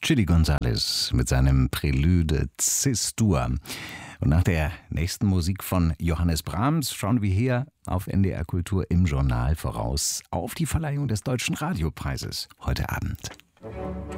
Chili González mit seinem Prälude Cis-Dur. Und nach der nächsten Musik von Johannes Brahms schauen wir hier auf NDR Kultur im Journal voraus auf die Verleihung des Deutschen Radiopreises heute Abend.